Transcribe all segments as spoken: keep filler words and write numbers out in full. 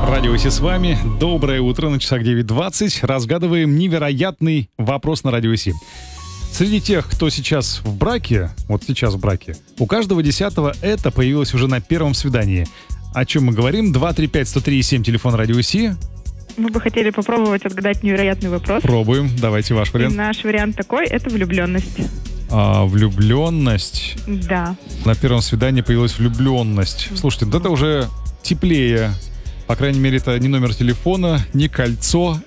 Радио Си с вами. Доброе утро, на часах девять двадцать. Разгадываем невероятный вопрос на Радио Си. Среди тех, кто сейчас в браке, вот сейчас в браке, у каждого десятого это появилось уже на первом свидании. О чем мы говорим? два три пять сто три семь, телефон Радио Си. Мы бы хотели попробовать отгадать невероятный вопрос. Пробуем. Давайте ваш вариант. И наш вариант такой — это влюбленность. А, влюбленность? Да. На первом свидании появилась влюбленность. Слушайте, вот это уже теплее. По крайней мере, это не номер телефона, не кольцо.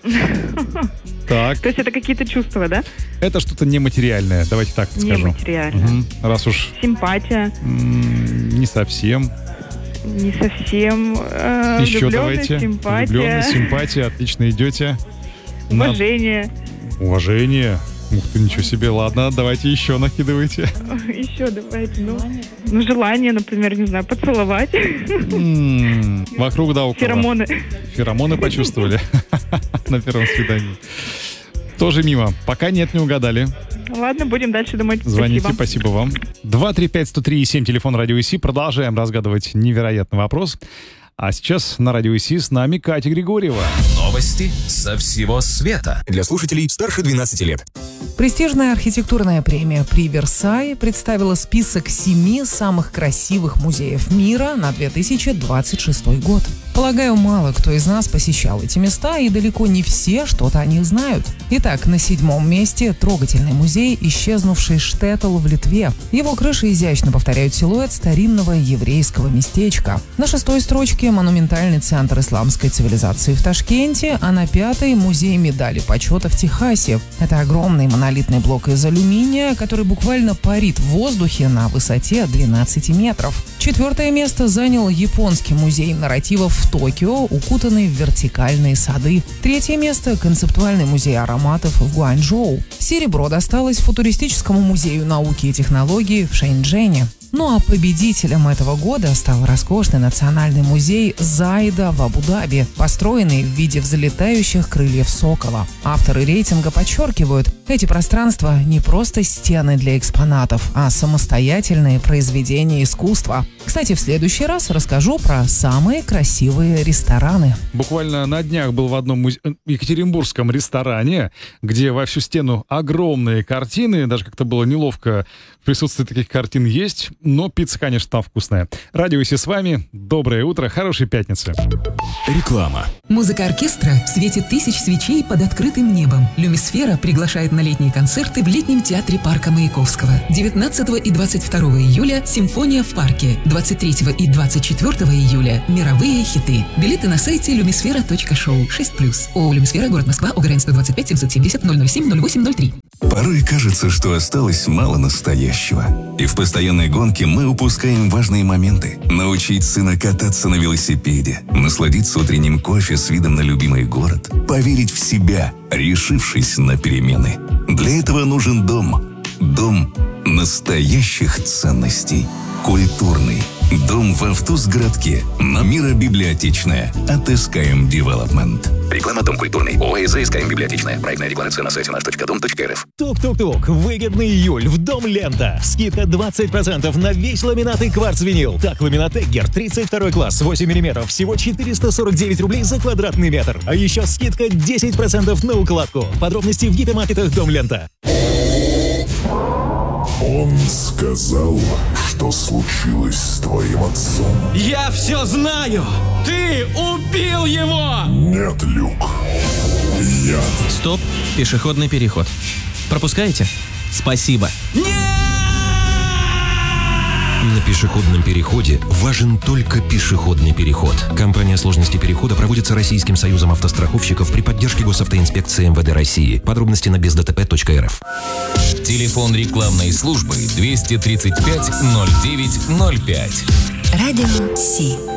Так. То есть это какие-то чувства, да? Это что-то нематериальное, давайте так скажем. Нематериальное. Угу. Раз уж... Симпатия. М- не совсем. Не совсем. Э, Еще давайте. Симпатия. Влюбленность, симпатия, отлично идете. Уважение. На... Уважение. Ух ты, ничего себе. Ладно, давайте еще накидывайте. Еще давайте. Ну, ну желание, например, не знаю, поцеловать. М-м, вокруг да около. Феромоны. Феромоны почувствовали на первом свидании. Тоже мимо. Пока нет, не угадали. Ладно, будем дальше думать. Звоните, спасибо, спасибо вам. два три пять сто три семь, телефон Радио Си. Продолжаем разгадывать невероятный вопрос. А сейчас на Радио Си с нами Катя Григорьева. Новости со всего света. Для слушателей старше двенадцати лет. Престижная архитектурная премия «При Версае» представила список семи самых красивых музеев мира на две тысячи двадцать шестой год. Полагаю, мало кто из нас посещал эти места, и далеко не все что-то о них знают. Итак, на седьмом месте трогательный музей, исчезнувший Штеттл в Литве. Его крыши изящно повторяют силуэт старинного еврейского местечка. На шестой строчке монументальный центр исламской цивилизации в Ташкенте, а на пятой музей медали почета в Техасе. Это огромный монолитный блок из алюминия, который буквально парит в воздухе на высоте двенадцати метров. Четвертое место занял японский музей нарративов в Токио, укутанный в вертикальные сады. Третье место — концептуальный музей ароматов в Гуанчжоу. Серебро досталось футуристическому музею науки и технологий в Шэньчжэне. Ну а победителем этого года стал роскошный национальный музей Заида в Абу-Даби, построенный в виде взлетающих крыльев сокола. Авторы рейтинга подчеркивают, эти пространства не просто стены для экспонатов, а самостоятельные произведения искусства. Кстати, в следующий раз расскажу про самые красивые рестораны. Буквально на днях был в одном музе... екатеринбургском ресторане, где во всю стену огромные картины, даже как-то было неловко в присутствии таких картин есть, но пицца, конечно, там вкусная. Радио Си с вами. Доброе утро, хорошей пятницы. Реклама. Музыка оркестра в свете тысяч свечей под открытым небом. Люмисфера приглашает на летние концерты в летнем театре парка Маяковского. девятнадцатого и двадцать второго июля «Симфония в парке». двадцать третьего и двадцать четвёртого июля «Мировые хиты». Билеты на сайте люмисфера точка шоу. шесть плюс. ООО «Люмисфера», город Москва, ОГРН сто двадцать пять семьсот семьдесят ноль ноль семь ноль восемь ноль три. Порой кажется, что осталось мало настоящего. И в постоянной гонке мы упускаем важные моменты. Научить сына кататься на велосипеде, насладиться утренним кофе с видом на любимый город, поверить в себя, решившись на перемены. Для этого нужен дом. Дом настоящих ценностей. Культурный. Дом в Автузгородке. На Мира-библиотечная. От эс ка эм Development. Реклама «Дом культурный». ОАО «СКМ Библиотечная». Проектная декларация на сайте наш точка дом точка эр эф. Тук-тук-тук. Выгодный июль в Дом Лента. Скидка двадцать процентов на весь ламинат и кварц-винил. Так, ламинат Эггер тридцать второй класс, восемь миллиметров. Всего четыреста сорок девять рублей за квадратный метр. А еще скидка десять процентов на укладку. Подробности в гипермаркетах Дом Лента. Он сказал, что случилось с твоим отцом. Я все знаю! Ты убил его! Нет, Люк. Я... Стоп, пешеходный переход. Пропускаете? Спасибо. Нет! На пешеходном переходе важен только пешеходный переход. Компания «Сложности перехода» проводится Российским союзом автостраховщиков при поддержке Госавтоинспекции эм вэ дэ России. Подробности на без дэ тэ пэ точка эр эф. Телефон рекламной службы двести тридцать пять ноль девять ноль пять. Радио Си.